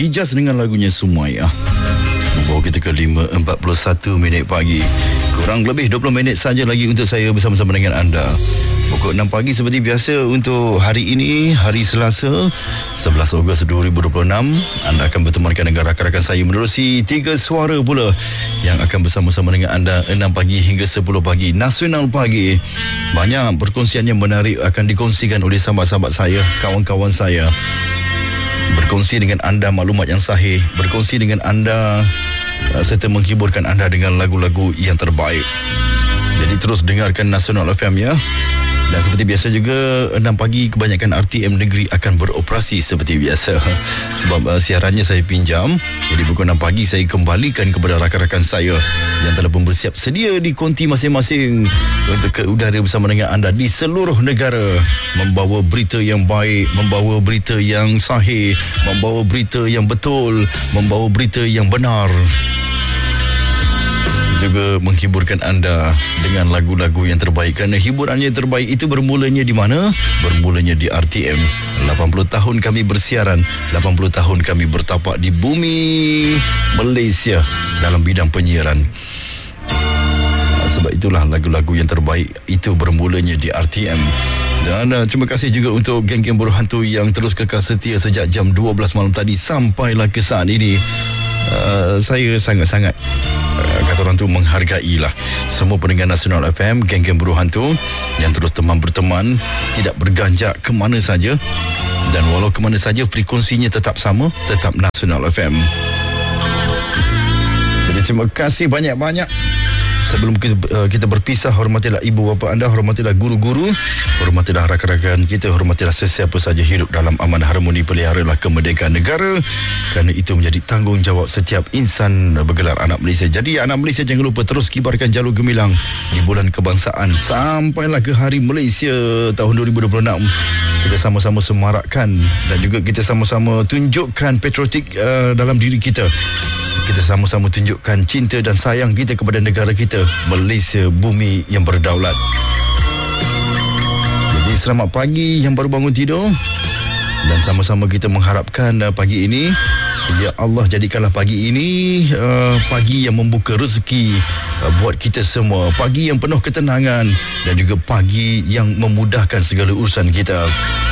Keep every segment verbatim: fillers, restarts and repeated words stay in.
Hijaz dengan lagunya Sumaya membawa kita ke lima empat puluh satu minit pagi. Kurang lebih dua puluh minit saja lagi untuk saya bersama-sama dengan anda. Pukul enam pagi seperti biasa untuk hari ini, hari Selasa sebelas Ogos dua ribu dua puluh enam. Anda akan bertemankan dengan rakan-rakan saya menerusi tiga suara pula yang akan bersama-sama dengan anda enam pagi hingga sepuluh pagi. Nasional Pagi. Banyak perkongsian yang menarik akan dikongsikan oleh sahabat-sahabat saya, kawan-kawan saya. Berkongsi dengan anda maklumat yang sahih, berkongsi dengan anda uh, serta menghiburkan anda dengan lagu-lagu yang terbaik. Jadi terus dengarkan Nasional F M ya. Dan seperti biasa juga enam pagi kebanyakan R T M negeri akan beroperasi seperti biasa. Sebab uh, siarannya saya pinjam. Jadi pukul enam pagi saya kembalikan kepada rakan-rakan saya yang telah pun bersiap sedia di konti masing-masing untuk ke udara bersama dengan anda di seluruh negara, membawa berita yang baik, membawa berita yang sahih, membawa berita yang betul, membawa berita yang benar, juga menghiburkan anda dengan lagu-lagu yang terbaik. Kerana hiburan yang terbaik itu bermulanya di mana? Bermulanya di R T M. lapan puluh tahun kami bersiaran, lapan puluh tahun kami bertapak di bumi Malaysia dalam bidang penyiaran. Sebab itulah lagu-lagu yang terbaik itu bermulanya di R T M. Dan uh, terima kasih juga untuk geng-geng buruh hantu yang terus kekal setia sejak jam dua belas malam tadi sampailah ke saat ini. Uh, saya sangat-sangat uh, kata orang tu menghargailah semua pendengar Nasional F M, geng-geng buruh hantu yang terus teman berteman, tidak berganjak ke mana saja, dan walau ke mana saja frekuensinya tetap sama, tetap Nasional F M. Jadi terima kasih banyak-banyak. Sebelum kita, uh, kita berpisah, hormatilah ibu bapa anda, hormatilah guru-guru, hormatilah rakan-rakan kita, hormatilah sesiapa saja hidup dalam aman harmoni, peliharalah kemerdekaan negara, kerana itu menjadi tanggungjawab setiap insan bergelar anak Malaysia. Jadi anak Malaysia jangan lupa terus kibarkan jalur gemilang di bulan kebangsaan sampailah ke Hari Malaysia tahun dua ribu dua puluh enam. Kita sama-sama semarakkan dan juga kita sama-sama tunjukkan patriotik uh, dalam diri kita. Kita sama-sama tunjukkan cinta dan sayang kita kepada negara kita, Malaysia, bumi yang berdaulat. Jadi selamat pagi yang baru bangun tidur. Dan sama-sama kita mengharapkan uh, pagi ini, ya Allah jadikanlah pagi ini uh, pagi yang membuka rezeki uh, buat kita semua. Pagi yang penuh ketenangan dan juga pagi yang memudahkan segala urusan kita.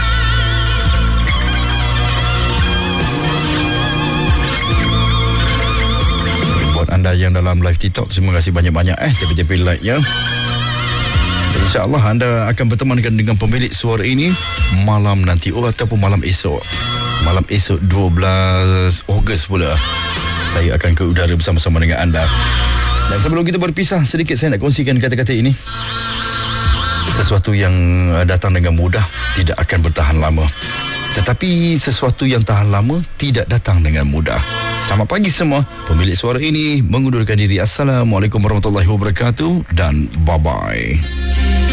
Anda yang dalam live TikTok, terima kasih banyak-banyak eh tepi-tepi like ya. InsyaAllah anda akan bertemankan dengan pemilik suara ini malam nanti oh, ataupun malam esok. Malam esok dua belas Ogos pula saya akan ke udara bersama-sama dengan anda. Dan sebelum kita berpisah, sedikit saya nak kongsikan kata-kata ini. Sesuatu yang datang dengan mudah tidak akan bertahan lama, tetapi sesuatu yang tahan lama tidak datang dengan mudah. Selamat pagi semua. Pemilik suara ini mengundurkan diri. Assalamualaikum warahmatullahi wabarakatuh dan bye-bye.